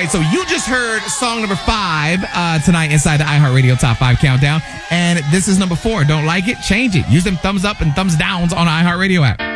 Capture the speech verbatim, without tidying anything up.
right, so you just heard song number five uh, tonight inside the iHeartRadio Top five Countdown. And this is number four. Don't like it? Change it. Use them thumbs up and thumbs downs on the iHeartRadio app.